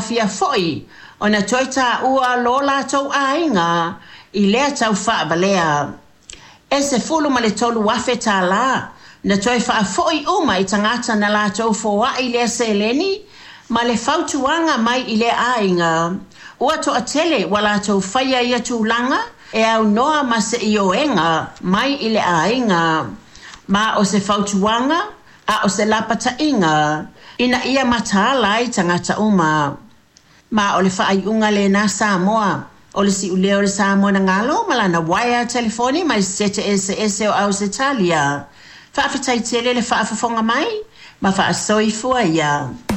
fia foi ona toita ua lola tau ainga I lea tau wha balea. E se fulu ma le tolu wafe tā la, na toi wha foi uma I tangata na la tau foa I lea se leni, ma le fautuanga mai I lea ainga. Ua to atele wala tau whaia ia tūlanga, e au noa ma se ioenga mai I lea ainga. Ma o se fautuanga, a o se lapata inga, ina ia matala I tangata uma. Ma o le whaaiunga le na Samoa, o le si uleo le Samoa na ngalo, malana waya telefoni mai sete ese o au se talia. Whaafitai tele le whaafafonga mai, ma whaasoi fua ia.